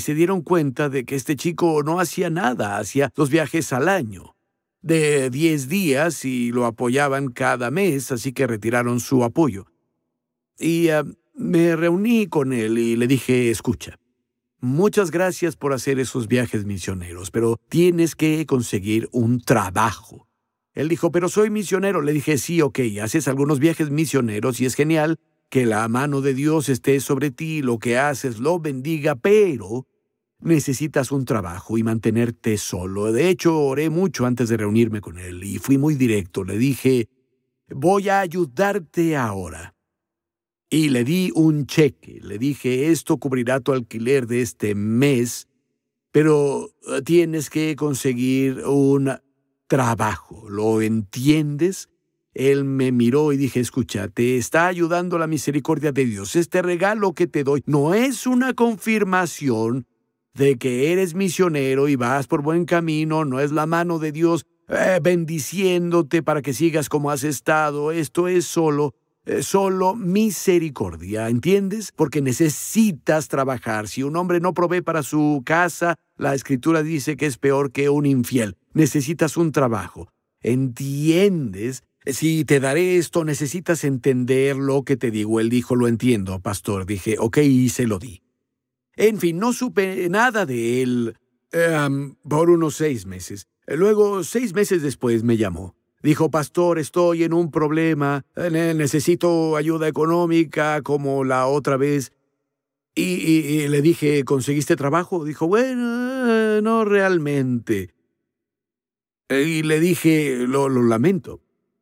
se dieron cuenta de que este chico no hacía nada, hacía 2 viajes al año, de 10 días, y lo apoyaban cada mes, así que retiraron su apoyo. Y me reuní con él y le dije, escucha, muchas gracias por hacer esos viajes misioneros, pero tienes que conseguir un trabajo. Él dijo, pero soy misionero. Le dije, sí, ok, haces algunos viajes misioneros y es genial que la mano de Dios esté sobre ti, lo que haces lo bendiga, pero necesitas un trabajo y mantenerte solo. De hecho, oré mucho antes de reunirme con él y fui muy directo. Le dije, voy a ayudarte ahora. Y le di un cheque. Le dije, esto cubrirá tu alquiler de este mes, pero tienes que conseguir un trabajo. ¿Lo entiendes? Él me miró y dije, escucha, te está ayudando la misericordia de Dios. Este regalo que te doy no es una confirmación de que eres misionero y vas por buen camino. No es la mano de Dios bendiciéndote para que sigas como has estado. Esto es solo misericordia, ¿entiendes? Porque necesitas trabajar. Si un hombre no provee para su casa, la Escritura dice que es peor que un infiel. Necesitas un trabajo. ¿Entiendes? Si te daré esto, necesitas entender lo que te digo. Él dijo, lo entiendo, pastor. Dije, ok, y se lo di. En fin, no supe nada de él por unos 6 meses. Luego, 6 meses después, me llamó. Dijo, pastor, estoy en un problema. Necesito ayuda económica como la otra vez. Y le dije, ¿conseguiste trabajo? Dijo, bueno, no realmente. Y le dije, lo lamento.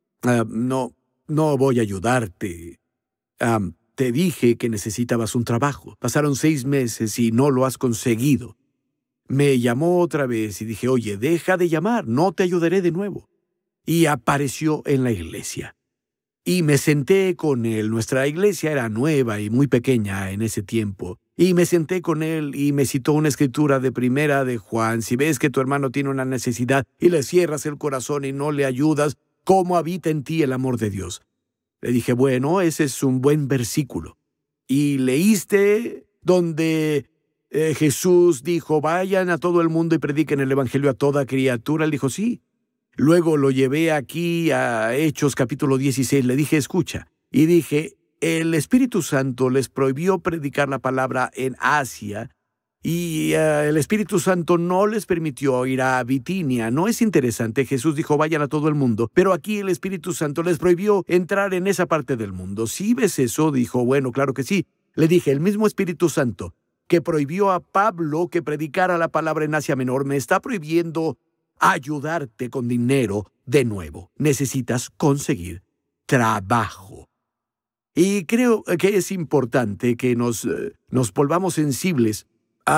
No voy a ayudarte. Te dije que necesitabas un trabajo. Pasaron 6 meses y no lo has conseguido. Me llamó otra vez y dije, oye, deja de llamar, no te ayudaré de nuevo. Y apareció en la iglesia. Y me senté con él. Nuestra iglesia era nueva y muy pequeña en ese tiempo. Y me senté con él y me citó una escritura de 1 de Juan. Si ves que tu hermano tiene una necesidad y le cierras el corazón y no le ayudas, ¿cómo habita en ti el amor de Dios? Le dije, bueno, ese es un buen versículo. ¿Y leíste donde Jesús dijo, vayan a todo el mundo y prediquen el evangelio a toda criatura? Él dijo, sí. Luego lo llevé aquí a Hechos capítulo 16. Le dije, escucha. Y dije, el Espíritu Santo les prohibió predicar la palabra en Asia y el Espíritu Santo no les permitió ir a Bitinia. ¿No es interesante? Jesús dijo, vayan a todo el mundo, pero aquí el Espíritu Santo les prohibió entrar en esa parte del mundo. ¿Sí ves eso? Dijo, bueno, claro que sí. Le dije, el mismo Espíritu Santo que prohibió a Pablo que predicara la palabra en Asia Menor me está prohibiendo ayudarte con dinero de nuevo. Necesitas conseguir trabajo. Y creo que es importante que nos volvamos sensibles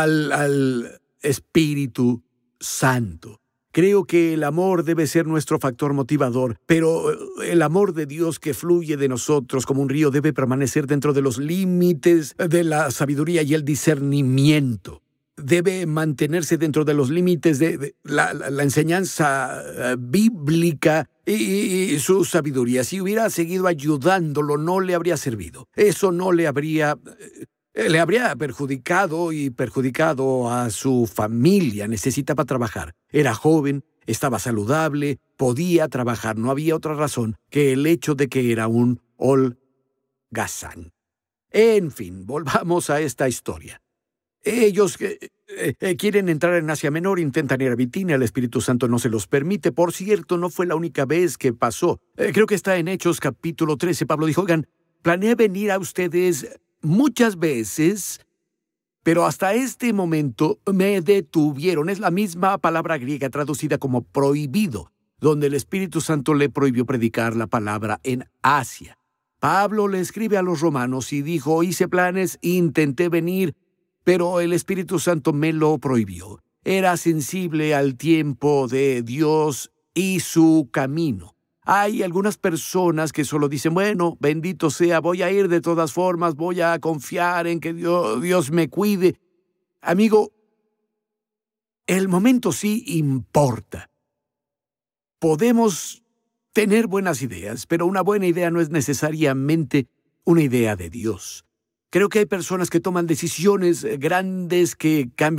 al Espíritu Santo. Creo que el amor debe ser nuestro factor motivador, pero el amor de Dios que fluye de nosotros como un río debe permanecer dentro de los límites de la sabiduría y el discernimiento. Debe mantenerse dentro de los límites de la enseñanza bíblica y su sabiduría. Si hubiera seguido ayudándolo, no le habría servido. Eso no le habría perjudicado y perjudicado a su familia. Necesitaba trabajar. Era joven, estaba saludable, podía trabajar. No había otra razón que el hecho de que era un holgazán. En fin, volvamos a esta historia. Ellos quieren entrar en Asia Menor, intentan ir a Bitinia, el Espíritu Santo no se los permite. Por cierto, no fue la única vez que pasó. Creo que está en Hechos capítulo 13. Pablo dijo, oigan, planeé venir a ustedes muchas veces, pero hasta este momento me detuvieron. Es la misma palabra griega traducida como prohibido, donde el Espíritu Santo le prohibió predicar la palabra en Asia. Pablo le escribe a los romanos y dijo, hice planes, intenté venir, pero el Espíritu Santo me lo prohibió. Era sensible al tiempo de Dios y su camino. Hay algunas personas que solo dicen, bueno, bendito sea, voy a ir de todas formas, voy a confiar en que Dios me cuide. Amigo, el momento sí importa. Podemos tener buenas ideas, pero una buena idea no es necesariamente una idea de Dios. Creo que hay personas que toman decisiones grandes que cambian